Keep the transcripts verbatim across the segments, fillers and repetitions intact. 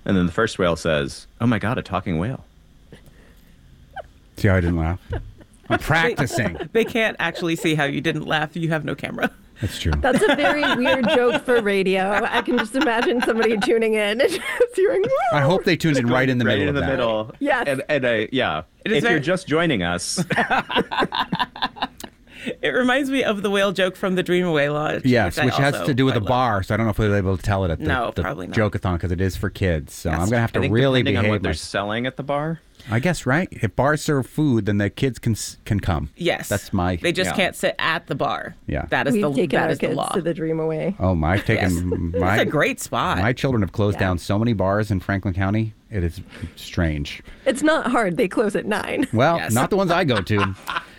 And then the first whale says, "Oh my God, a talking whale." See how I didn't laugh? I'm practicing. They, they can't actually see how you didn't laugh. You have no camera. That's true. That's a very weird joke for radio. I can just imagine somebody tuning in and just hearing. Whoa! I hope they tuned in right in the right middle in of the that. middle. Yes. And, and I, yeah. It is if very- you're just joining us. It reminds me of the whale joke from the Dreamaway Lodge. Yes, which, I which has also to do with a quite love. bar, so I don't know if we'll be able to tell it at the, No, the probably not. Joke-a-thon because it is for kids. So Yes. I'm going to have to I think really depending on what behave they're myself. selling at the bar. I guess, right? If bars serve food, then the kids can s- can come. Yes. That's my... They just Yeah. can't sit at the bar. Yeah. That is We've the taken that our is the kids law. to the Dreamaway. Oh, my, I've taken Yes. my... It's a great spot. My children have closed Yeah. down so many bars in Franklin County. It is strange. It's not hard. They close at nine. Well, Yes. not the ones I go to.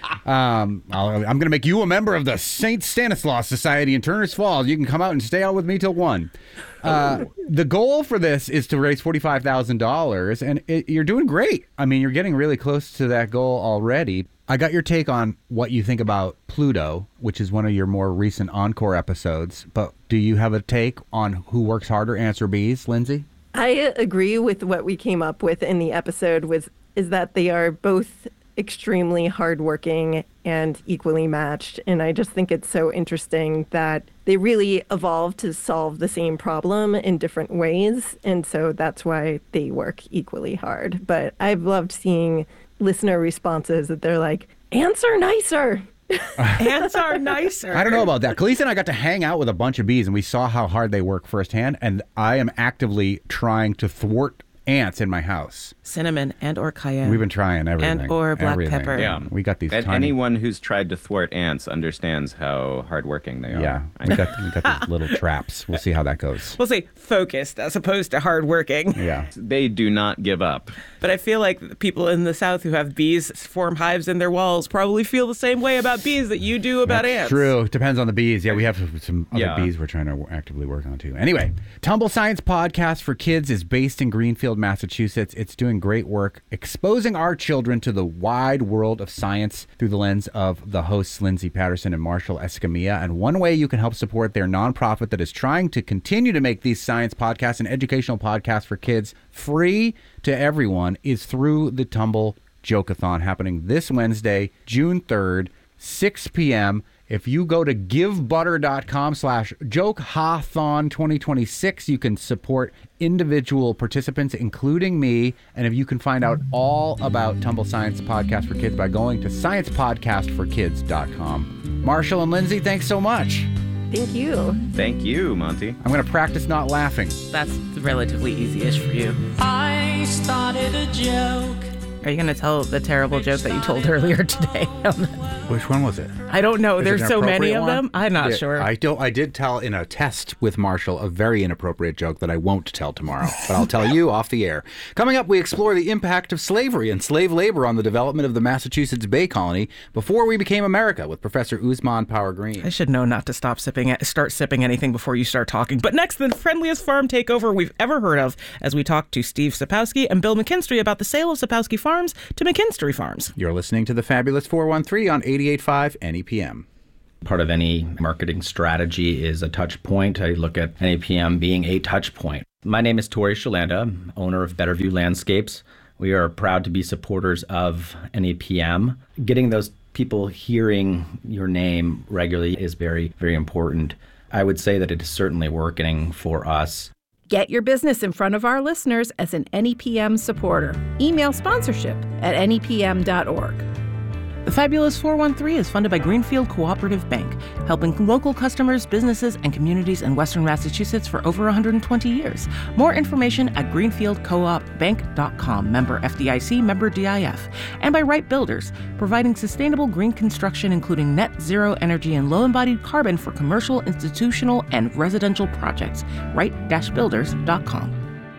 Um, I'll, I'm going to make you a member of the Saint Stanislaus Society in Turners Falls. You can come out and stay out with me till one. Uh, the goal for this is to raise forty-five thousand dollars, and it, you're doing great. I mean, you're getting really close to that goal already. I got your take on what you think about Pluto, which is one of your more recent Encore episodes. But do you have a take on who works harder, ants or bees, Lindsay? I agree with what we came up with in the episode was is that they are both extremely hardworking and equally matched. And I just think it's so interesting that they really evolved to solve the same problem in different ways. And so that's why they work equally hard. But I've loved seeing listener responses that they're like, ants are nicer. Ants are nicer. I don't know about that. Khaleesi and I got to hang out with a bunch of bees, and we saw how hard they work firsthand. And I am actively trying to thwart ants in my house. Cinnamon and or cayenne. We've been trying everything. And or black everything. pepper. Yeah. We got these And tiny... anyone who's tried to thwart ants understands how hardworking they are. Yeah, we got, we got these little traps. We'll see how that goes. We'll say focused as opposed to hardworking. Yeah. They do not give up. But I feel like the people in the South who have bees form hives in their walls probably feel the same way about bees that you do about That's ants. true. Depends on the bees. Yeah, we have some other Yeah. bees we're trying to actively work on too. Anyway, Tumble Science Podcast for Kids is based in Greenfield, Massachusetts. It's doing great work exposing our children to the wide world of science through the lens of the hosts Lindsay Patterson and Marshall Escamilla. And one way you can help support their nonprofit that is trying to continue to make these science podcasts and educational podcasts for kids free to everyone is through the Tumble Joke-a-thon happening this Wednesday, June third, six p.m. If you go to givebutter.com slash jokehathon twenty twenty-six, you can support individual participants, including me. And if you can find out all about Tumble Science Podcast for Kids by going to science podcast for kids dot com. Marshall and Lindsay, thanks so much. Thank you. Thank you, Monty. I'm going to practice not laughing. That's relatively easy-ish for you. I started a joke. Are you going to tell the terrible joke that you told earlier today? Which one was it? I don't know. Is it There's an so many appropriate of one? them. I'm not Yeah, sure. I don't. I did tell in a test with Marshall a very inappropriate joke that I won't tell tomorrow, but I'll tell you off the air. Coming up, we explore the impact of slavery and slave labor on the development of the Massachusetts Bay Colony before we became America with Professor Usman Power Green. I should know not to stop sipping, start sipping anything before you start talking. But next, the friendliest farm takeover we've ever heard of as we talk to Steve Sapowski and Bill McKinstry about the sale of Sapowski Farms to McKinstry Farms. You're listening to the Fabulous four one three on eighty-eight point five N E P M. Part of any marketing strategy is a touch point. I look at N E P M being a touch point. My name is Tori Shalanda, owner of Betterview Landscapes. We are proud to be supporters of N E P M. Getting those people hearing your name regularly is very, very important. I would say that it is certainly working for us. Get your business in front of our listeners as an N E P M supporter. Email sponsorship at N E P M dot org. The Fabulous four one three is funded by Greenfield Cooperative Bank, helping local customers, businesses, and communities in Western Massachusetts for over one hundred twenty years. More information at greenfield coop bank dot com, member F D I C, member D I F. And by Wright Builders, providing sustainable green construction including net zero energy and low-embodied carbon for commercial, institutional, and residential projects. wright dash builders dot com.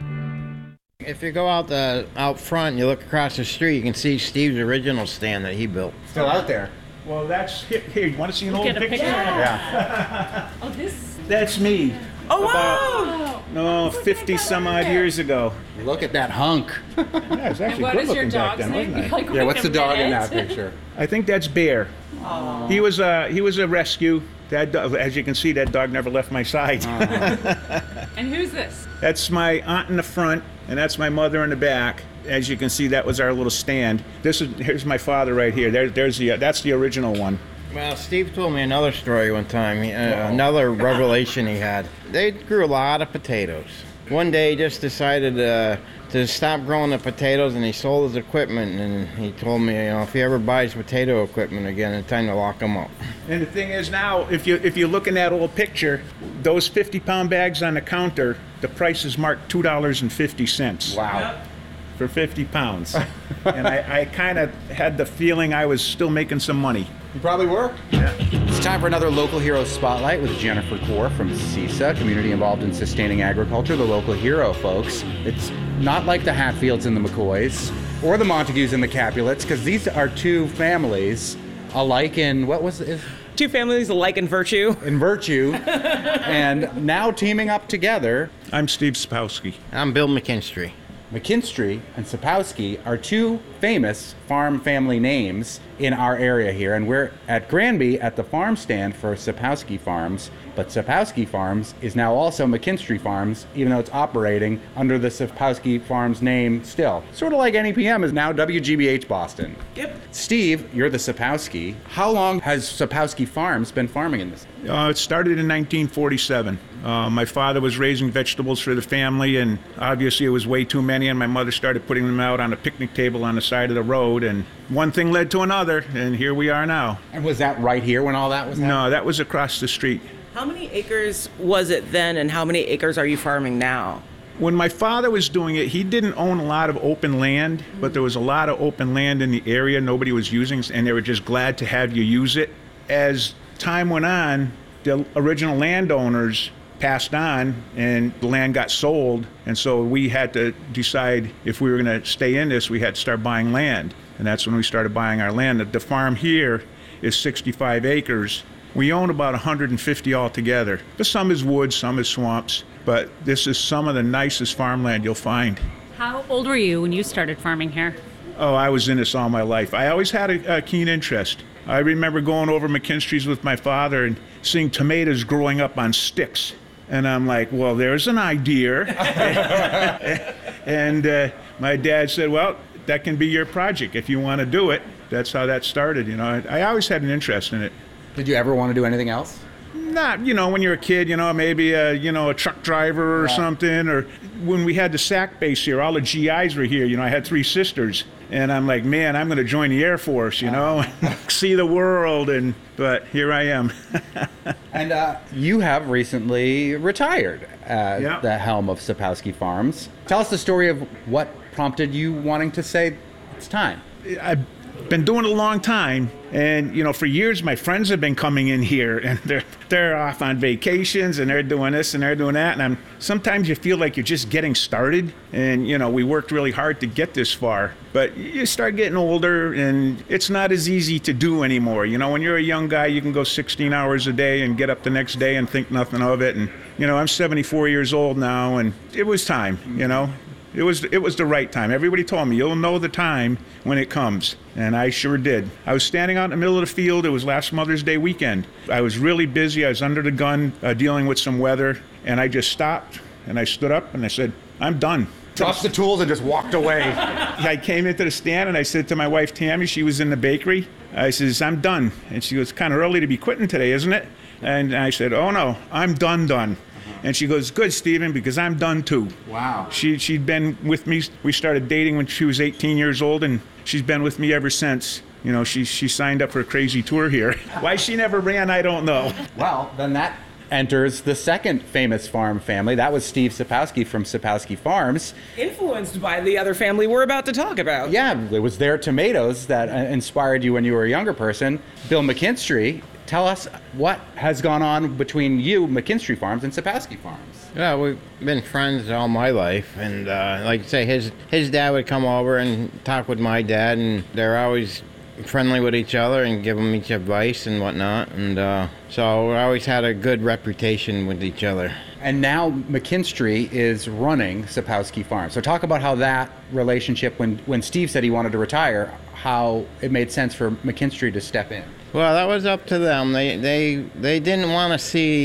If you go out the out front and you look across the street, you can see Steve's original stand that he built. Still out there. Well, that's here. here you want to see an old Get a picture? picture? Yeah. Oh, this. That's me. Oh, wow! No, fifty some odd years ago. Look at that hunk. Yeah, it's actually What good is your looking back dog's then, name? wasn't I? Like, Yeah, wait what's a the dog in minute. that picture? I think that's Bear. He was a he was a rescue. That dog, as you can see, that dog never left my side. And who's this? That's my aunt in the front, and that's my mother in the back. As you can see, that was our little stand. This is here's my father right here. There, there's the that's the original one. Well, Steve told me another story one time, he, uh, another revelation he had. They grew a lot of potatoes. One day he just decided uh, to stop growing the potatoes, and he sold his equipment, and he told me, you know, if he ever buys potato equipment again, it's time to lock him up. And the thing is now, if you if you look in that old picture, those fifty pound bags on the counter, the price is marked two dollars and fifty cents. Wow. For fifty pounds. And I, I kind of had the feeling I was still making some money. You probably were. Yeah. It's time for another Local Hero Spotlight with Jennifer Core from C I S A, community involved in sustaining agriculture, the local hero, folks. It's not like the Hatfields and the McCoys, or the Montagues and the Capulets, because these are two families alike in, what was it? Two families alike in virtue. In virtue, and now teaming up together. I'm Steve Sapowski. I'm Bill McKinstry. McKinstry and Sapowski are two famous farm family names in our area here, and we're at Granby at the farm stand for Sapowski Farms, but Sapowski Farms is now also McKinstry Farms, even though it's operating under the Sapowski Farms name still. Sort of like N E P M is now W G B H Boston. Yep. Steve, you're the Sapowski. How long has Sapowski Farms been farming in this? Uh, it started in nineteen forty-seven. Uh, my father was raising vegetables for the family, and obviously it was way too many, and my mother started putting them out on a picnic table on the side of the road, and one thing led to another, and here we are now. And was that right here when all that was happening? No, that was across the street. How many acres was it then, and how many acres are you farming now? When my father was doing it, he didn't own a lot of open land, but there was a lot of open land in the area nobody was using, and they were just glad to have you use it. As time went on, the original landowners passed on and the land got sold, and so we had to decide if we were going to stay in this, we had to start buying land, and that's when we started buying our land. The farm here is sixty-five acres. We own about one hundred fifty altogether. But some is woods, some is swamps, but this is some of the nicest farmland you'll find. How old were you when you started farming here? Oh, I was in this all my life. I always had a, a keen interest. I remember going over McKinstry's with my father and seeing tomatoes growing up on sticks. And I'm like, well, there's an idea. And uh, my dad said, well, that can be your project if you want to do it. That's how that started, you know. I, I always had an interest in it. Did you ever want to do anything else? Not, you know, when you're a kid, you know, maybe, a, you know, a truck driver or yeah. something. Or when we had the S A C base here, all the G Is were here. You know, I had three sisters. And I'm like, man, I'm going to join the Air Force, you know, see the world. And but here I am. And uh, you have recently retired at yeah. the helm of Sapowski Farms. Tell us the story of what prompted you wanting to say it's time. I've been doing it a long time. And, you know, for years, my friends have been coming in here, and they're they're off on vacations, and they're doing this, and they're doing that. And I'm sometimes you feel like you're just getting started. And, you know, we worked really hard to get this far. But you start getting older, and it's not as easy to do anymore. You know, when you're a young guy, you can go sixteen hours a day and get up the next day and think nothing of it. And, you know, I'm seventy-four years old now, and it was time, you know. It was it was the right time. Everybody told me, you'll know the time when it comes. And I sure did. I was standing out in the middle of the field. It was last Mother's Day weekend. I was really busy. I was under the gun uh, dealing with some weather. And I just stopped, and I stood up, and I said, I'm done. Dropped the tools and just walked away. I came into the stand, and I said to my wife, Tammy, she was in the bakery. I says, I'm done. And she goes, kind of early to be quitting today, isn't it? And I said, oh, no, I'm done, done. And she goes, good, Stephen, because I'm done too. Wow. She, she'd been with me. We started dating when she was eighteen years old, and she's been with me ever since. You know, she, she signed up for a crazy tour here. Why she never ran, I don't know. Well, then that enters the second famous farm family. That was Steve Sapowski from Sapowski Farms. Influenced by the other family we're about to talk about. Yeah, it was their tomatoes that uh, inspired you when you were a younger person. Bill McKinstry, tell us what has gone on between you, McKinstry Farms, and Sapowski Farms. Yeah, we've been friends all my life, and uh, like I say, his his dad would come over and talk with my dad, and they're always friendly with each other and give them each advice and whatnot, and uh, so we always had a good reputation with each other. And now McKinstry is running Sapowski Farms. So talk about how that relationship, when, when Steve said he wanted to retire, how it made sense for McKinstry to step in. Well, that was up to them. They they they didn't want to see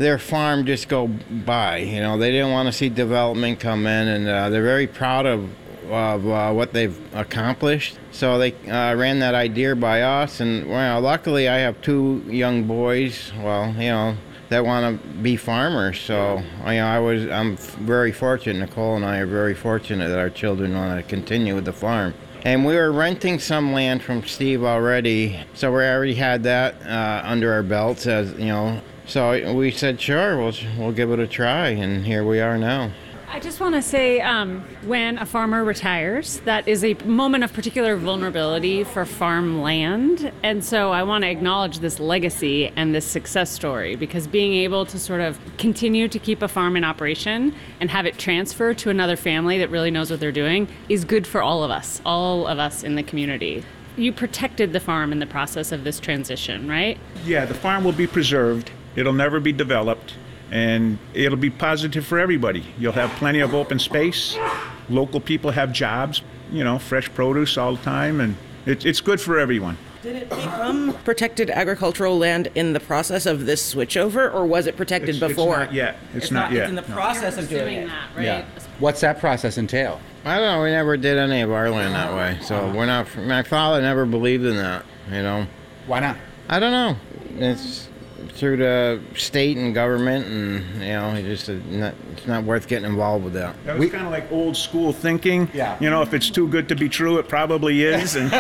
their farm just go by. You know, they didn't want to see development come in, and uh, they're very proud of of uh, what they've accomplished. So they uh, ran that idea by us, and well, luckily I have two young boys. Well, you know, that want to be farmers. So you know, I was I'm very fortunate. Nicole and I are very fortunate that our children want to continue with the farm. And we were renting some land from Steve already, so we already had that uh, under our belts, as you know. So we said, sure, we'll we'll give it a try, and here we are now. I just want to say, um, when a farmer retires, that is a moment of particular vulnerability for farmland. And so I want to acknowledge this legacy and this success story, because being able to sort of continue to keep a farm in operation and have it transfer to another family that really knows what they're doing is good for all of us, all of us in the community. You protected the farm in the process of this transition, right? Yeah, the farm will be preserved. It'll never be developed. And it'll be positive for everybody. You'll have plenty of open space. Local people have jobs, you know, fresh produce all the time, and it, it's good for everyone. Did it become protected agricultural land in the process of this switchover, or was it protected It's, before? it's not yet. It's, It's not, not- yet. it's in the No. process of doing it. that, right? Yeah. What's that process entail? I don't know. We never did any of our land that way, so we're not. My father never believed in that. You know. Why not? I don't know. It's through the state and government, and you know, it just uh, not, it's not worth getting involved with that. That was kind of like old school thinking. Yeah. You know, if it's too good to be true, it probably is. And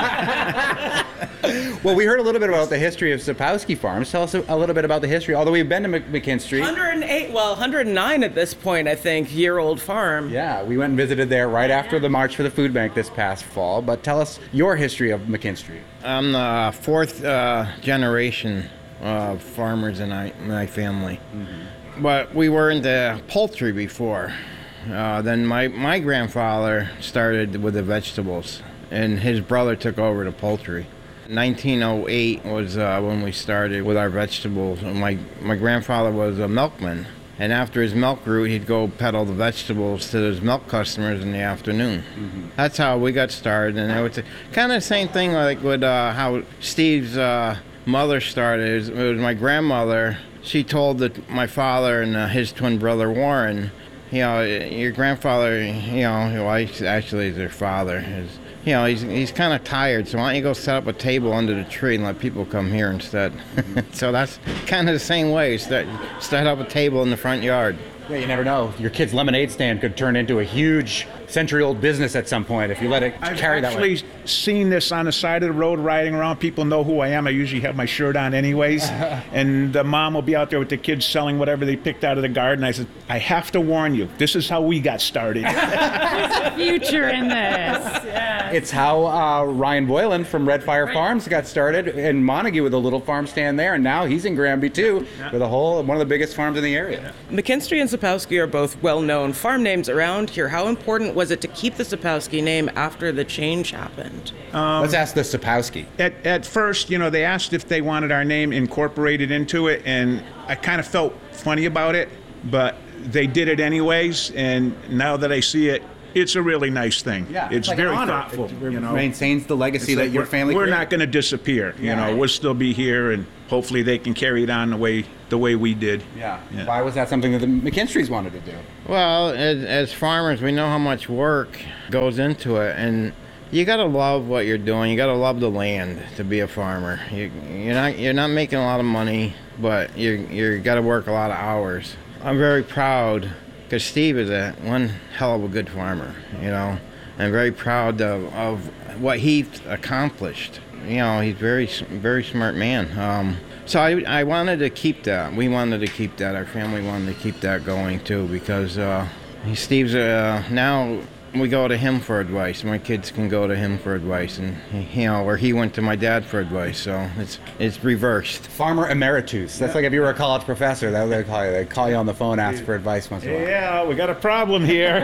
Well, we heard a little bit about the history of Sapowski Farms. Tell us a, a little bit about the history, although we've been to Mc- McKinstry. one hundred eight, well, one hundred nine at this point, I think, year-old farm. Yeah, we went and visited there right after the March for the Food Bank this past fall. But tell us your history of McKinstry. I'm the fourth uh, generation of farmers in my, my family. Mm-hmm. But we were into poultry before. Uh, then my, my grandfather started with the vegetables, and his brother took over the poultry. nineteen oh eight was uh, when we started with our vegetables. My, my grandfather was a milkman, and after his milk route, he'd go peddle the vegetables to his milk customers in the afternoon. Mm-hmm. That's how we got started, and it was kind of the same thing like with uh, how Steve's uh, mother started. It was, it was my grandmother. She told the, my father and uh, his twin brother Warren, you know, your grandfather, you know, well, actually is their father, is, you know, he's he's kind of tired, so why don't you go set up a table under the tree and let people come here instead? So that's kind of the same way. Start, set up a table in the front yard. Yeah, you never know. Your kid's lemonade stand could turn into a huge century-old business at some point if you let it I've carry that way. actually seen this on the side of the road riding around. People know who I am. I usually have my shirt on anyways. And the mom will be out there with the kids selling whatever they picked out of the garden. I said, I have to warn you, this is how we got started. There's a future in this. Yeah. It's how uh, Ryan Boylan from Red Fire Farms got started in Montague with a little farm stand there, and now he's in Granby too, with a whole one of the biggest farms in the area. McKinstry and Sapowski are both well-known farm names around here. How important was it to keep the Sapowski name after the change happened? Um, Let's ask the Sapowski. At, at first, you know, they asked if they wanted our name incorporated into it, and I kind of felt funny about it, but they did it anyways, and now that I see it, it's a really nice thing. Yeah, it's like an very honor. thoughtful. It you know, maintains the legacy It's that like your we're- family We're created. not going to disappear. You Yeah. know, we'll still be here, and hopefully they can carry it on the way the way we did. Yeah. Yeah. Why was that something that the McKinstry's wanted to do? Well, as, as farmers, we know how much work goes into it, and you gotta love what you're doing. You gotta love the land to be a farmer. You, you're not you're not making a lot of money, but you you gotta work a lot of hours. I'm very proud because Steve is a one hell of a good farmer. You know, I'm very proud of, of what he accomplished. You know, he's very very smart man. Um, So I, I wanted to keep that. We wanted to keep that. Our family wanted to keep that going too, because uh, Steve's uh, now we go to him for advice. My kids can go to him for advice, and he, you know, or he went to my dad for advice. So it's it's reversed. Farmer emeritus. That's like if you were a college professor, that would they call you. They call you on the phone, ask for advice once in a while. Yeah, we got a problem here.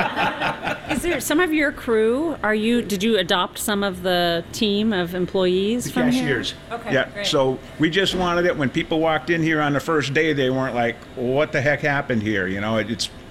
Is there some of your crew? Are you? Did you adopt some of the team of employees The from cashiers. here? Okay. Yeah. Great. So we just wanted it when people walked in here on the first day, they weren't like, "What the heck happened here?" You know, it, it's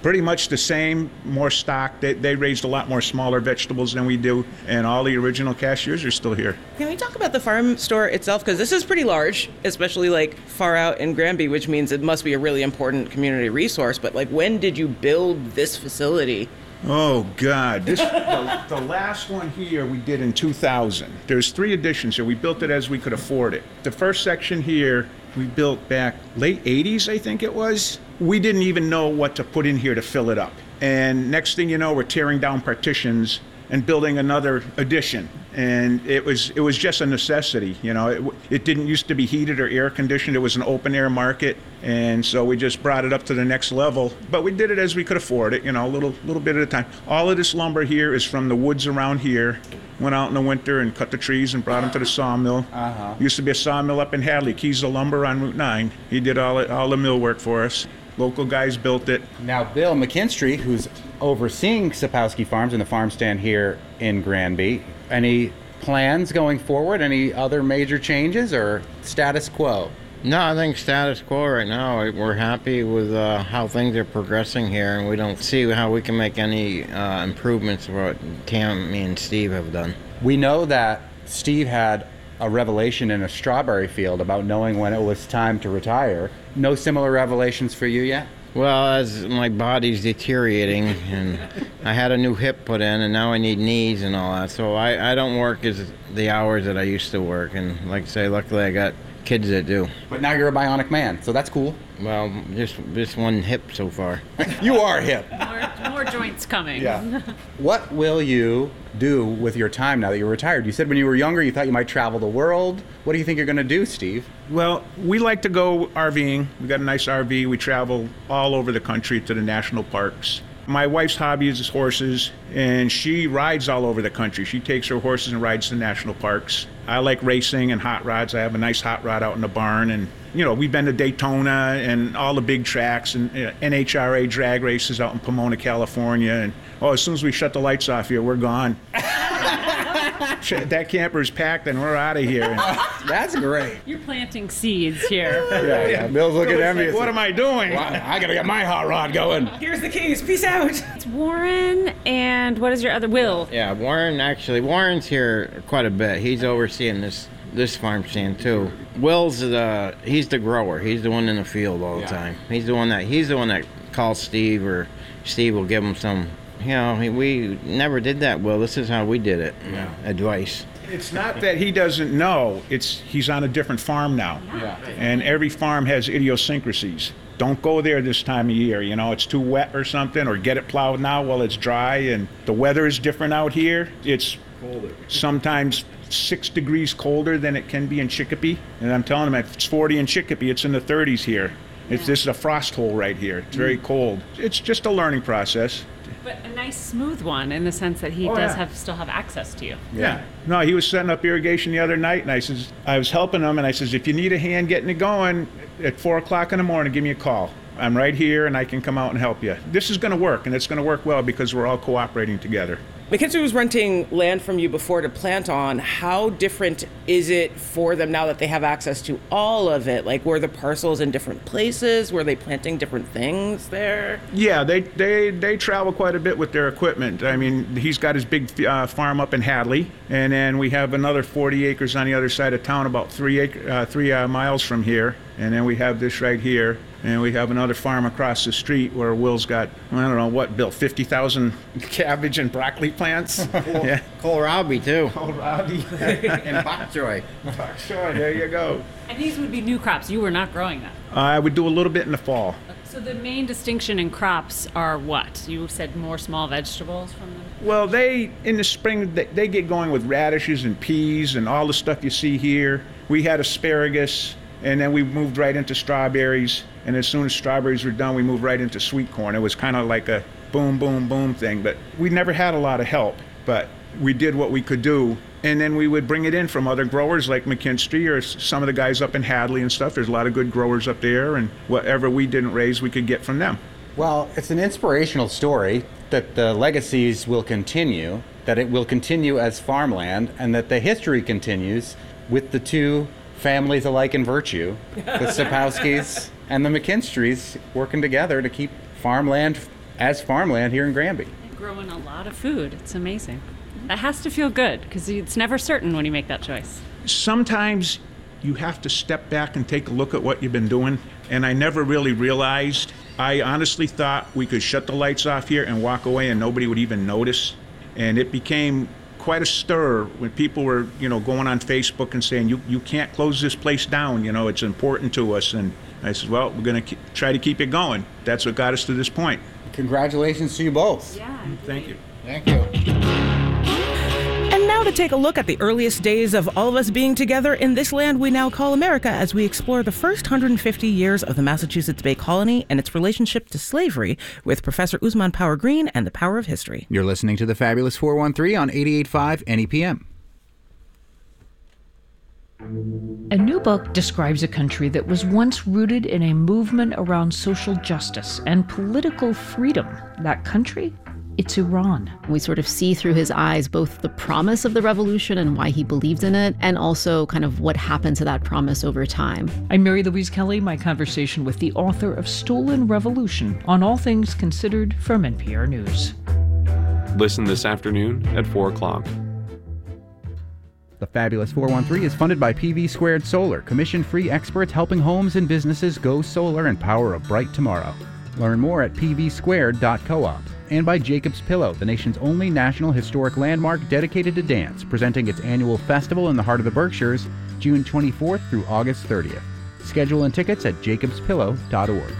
pretty much the same, more stock. They, they raised a lot more smaller vegetables than we do, and all the original cashiers are still here. Can we talk about the farm store itself? Because this is pretty large, especially like far out in Granby, which means it must be a really important community resource. But like, when did you build this facility? Oh, God. This the, the last one here we did in two thousand. There's three additions here. We built it as we could afford it. The first section here we built back late eighties, I think it was. We didn't even know what to put in here to fill it up. And next thing you know, we're tearing down partitions and building another addition. And it was it was just a necessity. You know, it, it didn't used to be heated or air conditioned. It was an open air market. And so we just brought it up to the next level. But we did it as we could afford it, you know, a little little bit at a time. All of this lumber here is from the woods around here. Went out in the winter and cut the trees and brought them to the sawmill. Uh-huh. Used to be a sawmill up in Hadley, Keys of Lumber on Route nine. He did all, it, all the mill work for us. Local guys built it. Now, Bill McKinstry, who's overseeing Sapowski Farms and the farm stand here in Granby, any plans going forward? Any other major changes or status quo? No, I think status quo right now. We're happy with uh, how things are progressing here, and we don't see how we can make any uh, improvements for what Tammy and Steve have done. We know that Steve had a revelation in a strawberry field about knowing when it was time to retire. No similar revelations for you yet? Well, as my body's deteriorating, and I had a new hip put in, and now I need knees and all that, so I, I don't work as the hours that I used to work, and like I say, luckily I got kids that do. But now you're a bionic man, so that's cool. Well, just just one hip so far. You are hip. More, more joints coming. Yeah. What will you do with your time now that you're retired? You said when you were younger you thought you might travel the world. What do you think you're going to do, Steve? Well, we like to go RVing. We got a nice R V. We travel all over the country to the national parks. My wife's hobby is horses, and she rides all over the country. She takes her horses and rides to national parks. I like racing and hot rods. I have a nice hot rod out in the barn, and you know, we've been to Daytona and all the big tracks and uh, N H R A drag races out in Pomona, California. And oh, as soon as we shut the lights off here, we're gone. That camper's packed and we're out of here. And that's great. You're planting seeds here. Yeah, yeah. Bill's looking at me. Like, what am I doing? Well, I gotta get my hot rod going. Here's the keys. Peace out. It's Warren, and what is your other Will? Yeah, Warren, actually, Warren's here quite a bit. He's overseeing this this farm stand too. Will's the he's the grower. He's the one in the field all the yeah. time. He's the one that he's the one that calls Steve, or Steve will give him some. You know, he, we never did that, Will. This is how we did it. Yeah. Advice. It's not that he doesn't know. It's he's on a different farm now. Yeah. And every farm has idiosyncrasies. Don't go there this time of year. You know, it's too wet or something, or get it plowed now while it's dry. And the weather is different out here. It's colder. Sometimes six degrees colder than it can be in Chicopee. And I'm telling them, if it's forty in Chicopee, it's in the thirties here. It's, yeah. This is a frost hole right here. It's very cold. It's just a learning process. But a nice smooth one in the sense that he oh, does yeah. have still have access to you. Yeah. No, he was setting up irrigation the other night, and I says I was helping him, and I says, if you need a hand getting it going at four o'clock in the morning, give me a call. I'm right here, and I can come out and help you. This is going to work, and it's going to work well because we're all cooperating together. McKinstry was renting land from you before to plant on. How different is it for them now that they have access to all of it? Like, were the parcels in different places? Were they planting different things there? Yeah, they they, they travel quite a bit with their equipment. I mean, he's got his big uh, farm up in Hadley, and then we have another forty acres on the other side of town, about three, acre, uh, three uh, miles from here. And then we have this right here. And we have another farm across the street where Will's got, I don't know what, Bill, fifty thousand cabbage and broccoli plants? Yeah. Kohlrabi, too. Kohlrabi. And bok choy. Bok choy, there you go. And these would be new crops. You were not growing them. Uh, I would do a little bit in the fall. So the main distinction in crops are what? You said more small vegetables from them? Well, they, in the spring, they, they get going with radishes and peas and all the stuff you see here. We had asparagus, and then we moved right into strawberries. And as soon as strawberries were done, we moved right into sweet corn. It was kind of like a boom, boom, boom thing. But we never had a lot of help. But we did what we could do. And then we would bring it in from other growers like McKinstry or some of the guys up in Hadley and stuff. There's a lot of good growers up there. And whatever we didn't raise, we could get from them. Well, it's an inspirational story that the legacies will continue, that it will continue as farmland, and that the history continues with the two families alike in virtue, the Sapowskis and the McKinstrys, working together to keep farmland as farmland here in Granby. Growing a lot of food. It's amazing. That has to feel good because it's never certain when you make that choice. Sometimes you have to step back and take a look at what you've been doing. And I never really realized. I honestly thought we could shut the lights off here and walk away and nobody would even notice. And it became quite a stir when people were, you know, going on Facebook and saying, you, you can't close this place down. You know, it's important to us. And I said, well, we're going to try to keep it going. That's what got us to this point. Congratulations to you both. Yeah. Thank you. Thank you. And now to take a look at the earliest days of all of us being together in this land we now call America as we explore the first one hundred fifty years of the Massachusetts Bay Colony and its relationship to slavery with Professor Usman Power Green and the Power of History. You're listening to the Fabulous four one three on eighty-eight point five N E P M. A new book describes a country that was once rooted in a movement around social justice and political freedom. That country? It's Iran. We sort of see through his eyes both the promise of the revolution and why he believed in it, and also kind of what happened to that promise over time. I'm Mary Louise Kelly, my conversation with the author of Stolen Revolution on All Things Considered from N P R News. Listen this afternoon at four o'clock. The Fabulous four one three is funded by P V Squared Solar, commission-free experts helping homes and businesses go solar and power a bright tomorrow. Learn more at p v squared dot coop. And by Jacob's Pillow, the nation's only national historic landmark dedicated to dance, presenting its annual festival in the heart of the Berkshires, June twenty-fourth through August thirtieth. Schedule and tickets at jacobs pillow dot org.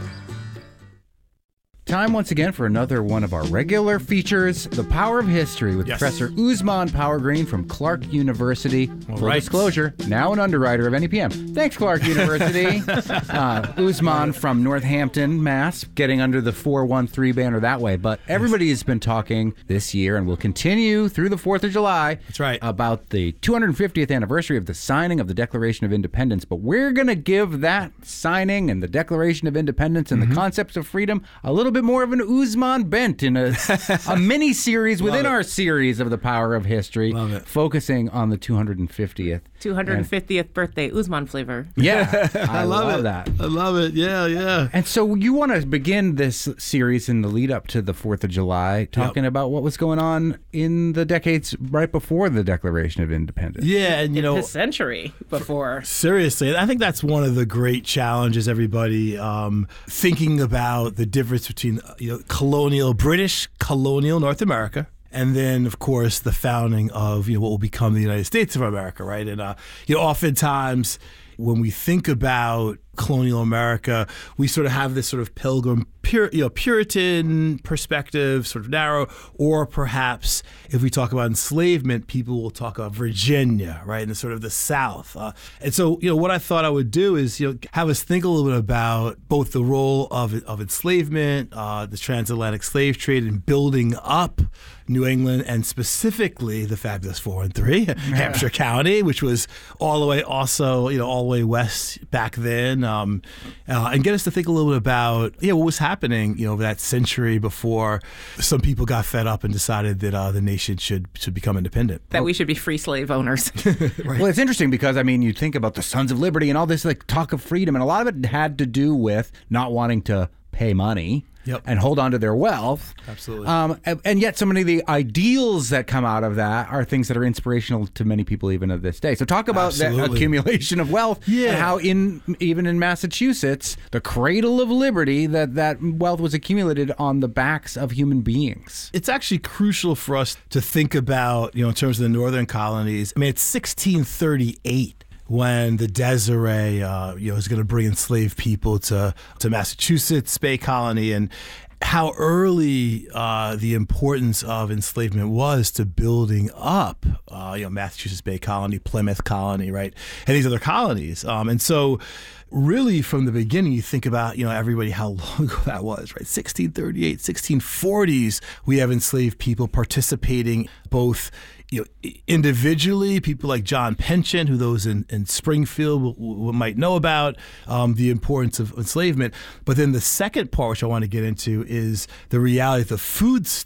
Time once again for another one of our regular features, The Power of History, with yes. Professor Usman Power Green from Clark University. All Full right. disclosure, now an underwriter of N E P M. Thanks, Clark University. uh, Usman from Northampton, Mass, getting under the four one three banner that way. But everybody has been talking this year and will continue through the fourth of July. That's right. About the two hundred fiftieth anniversary of the signing of the Declaration of Independence. But we're going to give that signing and the Declaration of Independence and mm-hmm. the concepts of freedom a little bit more of an Usman bent in a, a mini series within our series of The Power of History, focusing on the two hundred fiftieth two hundred fiftieth and, birthday Usman flavor. Yeah, I, I love, love it. that. I love it. Yeah, yeah. And so you want to begin this series in the lead up to the fourth of July, talking yep. about what was going on in the decades right before the Declaration of Independence. Yeah, and you in know, a century before. Seriously, I think that's one of the great challenges. Everybody um, thinking about the difference between you know colonial British colonial North America. And then, of course, the founding of you know what will become the United States of America, right? And uh, you know, oftentimes when we think about colonial America, we sort of have this sort of pilgrim, pur- you know, Puritan perspective, sort of narrow, or perhaps if we talk about enslavement, people will talk about Virginia, right, and the sort of the South. Uh, and so, you know, what I thought I would do is, you know, have us think a little bit about both the role of of enslavement, uh, the transatlantic slave trade, in building up New England, and specifically the fabulous four one three, Hampshire County, which was all the way also, you know, all the way west back then. Um, uh, and get us to think a little bit about yeah what was happening you know that century before some people got fed up and decided that uh, the nation should should become independent. That we should be free slave owners. Right. Well, it's interesting because I mean you think about the Sons of Liberty and all this like talk of freedom, and a lot of it had to do with not wanting to pay money. Yep. And hold on to their wealth. Absolutely. Um, and, and yet so many of the ideals that come out of that are things that are inspirational to many people even of this day. So talk about Absolutely. that accumulation of wealth yeah. and how in even in Massachusetts, the cradle of liberty, that that wealth was accumulated on the backs of human beings. It's actually crucial for us to think about, you know, in terms of the northern colonies. I mean, it's sixteen thirty-eight. When the Desiree, uh, you know, is going to bring enslaved people to to Massachusetts Bay Colony, and how early uh, the importance of enslavement was to building up, uh, you know, Massachusetts Bay Colony, Plymouth Colony, right, and these other colonies, um, and so. Really, from the beginning, you think about, you know, everybody, how long ago that was, right? sixteen thirty-eight, sixteen forties, we have enslaved people participating both, you know, individually, people like John Pension, who those in, in Springfield w- w- might know about, um, the importance of enslavement. But then the second part, which I want to get into, is the reality of the foodstuffs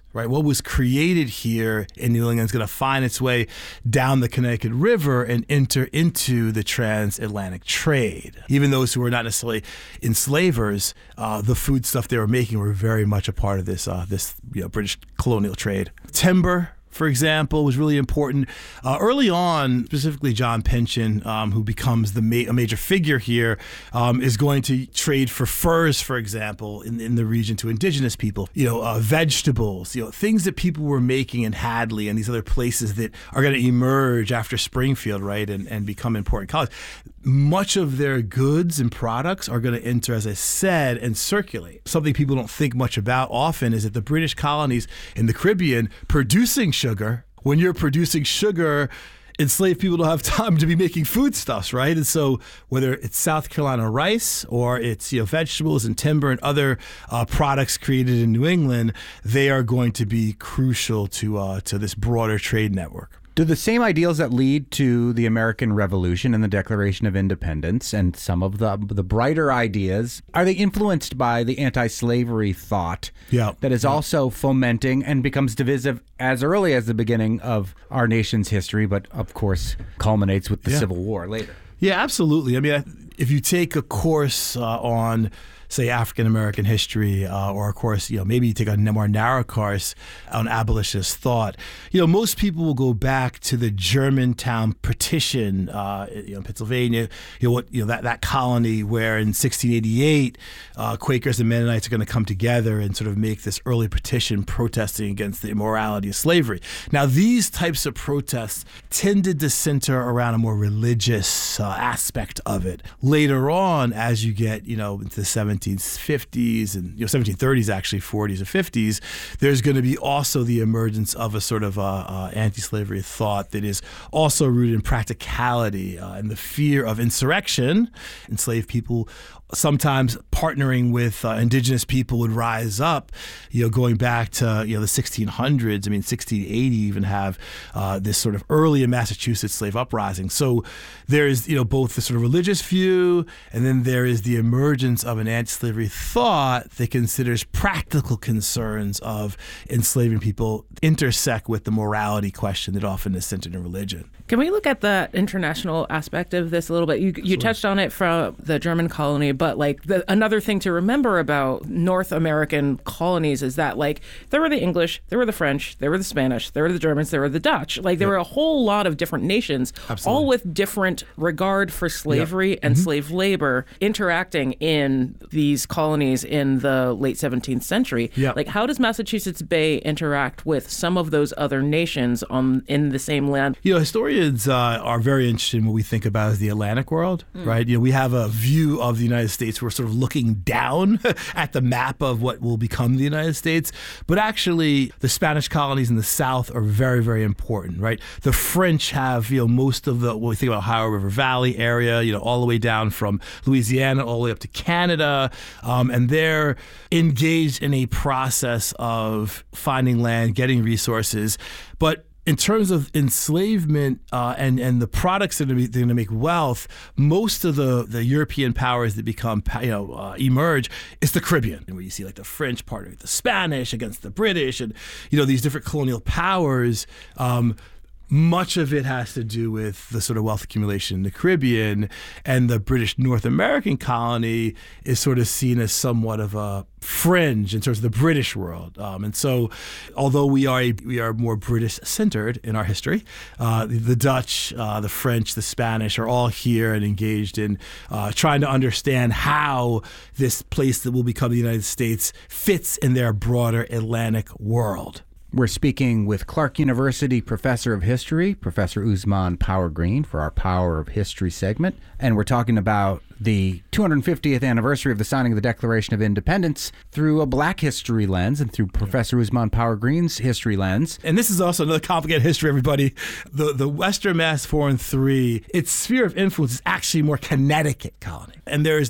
right? What was created here in New England is going to find its way down the Connecticut River and enter into the transatlantic trade. Even those who were not necessarily enslavers, uh, the food stuff they were making were very much a part of this uh, this you know, British colonial trade. Timber, for example, was really important. Uh, early on, specifically John Pynchon, um, who becomes the ma- a major figure here, um, is going to trade for furs, for example, in, in the region to indigenous people. You know, uh, vegetables, you know, things that people were making in Hadley and these other places that are going to emerge after Springfield, right, and, and become important colonies. Much of their goods and products are going to enter, as I said, and circulate. Something people don't think much about often is that the British colonies in the Caribbean producing sugar, when you're producing sugar, enslaved people don't have time to be making foodstuffs, right? And so whether it's South Carolina rice or it's, you know, vegetables and timber and other uh, products created in New England, they are going to be crucial to uh, to this broader trade network. Do the same ideals that lead to the American Revolution and the Declaration of Independence and some of the the brighter ideas, are they influenced by the anti-slavery thought yeah. that is yeah. also fomenting and becomes divisive as early as the beginning of our nation's history, but of course culminates with the yeah. Civil War later? Yeah, absolutely. I mean, if you take a course uh, on, say, African-American history, uh, or of course, you know, maybe you take a more narrow course on abolitionist thought, you know, most people will go back to the Germantown Petition, uh, you know, Pennsylvania, you know, what, you know, that, that colony where in sixteen eighty-eight, uh, Quakers and Mennonites are going to come together and sort of make this early petition protesting against the immorality of slavery. Now, these types of protests tended to center around a more religious uh, aspect of it. Later on, as you get, you know, into the seventeen fifties and, you know, seventeen thirties, actually, forties and fifties, there's going to be also the emergence of a sort of uh, uh, anti-slavery thought that is also rooted in practicality uh, and the fear of insurrection. Enslaved people sometimes partnering with uh, indigenous people would rise up, you know, going back to, you know, the sixteen hundreds. I mean, sixteen eighty even have uh, this sort of early in Massachusetts slave uprising. So there's, you know, both the sort of religious view, and then there is the emergence of an anti-slavery thought that considers practical concerns of enslaving people intersect with the morality question that often is centered in religion. Can we look at the international aspect of this a little bit? You you sure. touched on it from the German colony, but like the, another thing to remember about North American colonies is that like there were the English, there were the French, there were the Spanish, there were the Germans, there were the Dutch. Like there yep. were a whole lot of different nations, Absolutely. all with different regard for slavery yep. and mm-hmm. slave labor interacting in these colonies in the late seventeenth century. Yep. Like how does Massachusetts Bay interact with some of those other nations on in the same land? You know, historians uh, are very interested in what we think about as the Atlantic world, mm. right? You know, we have a view of the United States. We're sort of looking down at the map of what will become the United States. But actually, the Spanish colonies in the South are very, very important, right? The French have, you know, most of the, what we think about Ohio River Valley area, you know, all the way down from Louisiana all the way up to Canada. Um, and they're engaged in a process of finding land, getting resources. But in terms of enslavement uh, and, and the products that are going to make wealth, most of the, the European powers that become, you know, uh, emerge is the Caribbean, where you see like the French partnering with the Spanish against the British and, you know, these different colonial powers. Um, Much of it has to do with the sort of wealth accumulation in the Caribbean, and the British North American colony is sort of seen as somewhat of a fringe in terms of the British world. Um, and so, although we are a, we are more British centered in our history, uh, the, the Dutch, uh, the French, the Spanish are all here and engaged in uh, trying to understand how this place that will become the United States fits in their broader Atlantic world. We're speaking with Clark University Professor of History, Professor Usman Power Green, for our Power of History segment. And we're talking about the two hundred fiftieth anniversary of the signing of the Declaration of Independence through a Black history lens and through Professor Usman Power Green's history lens. And this is also another complicated history, everybody. The the Western Mass four and three, its sphere of influence is actually more Connecticut colony. And there's